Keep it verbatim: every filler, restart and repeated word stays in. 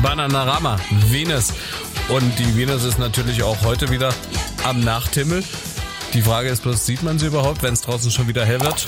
Bananarama, Venus. Und die Venus ist natürlich auch heute wieder am Nachthimmel. Die Frage ist bloß, sieht man sie überhaupt, wenn es draußen schon wieder hell wird?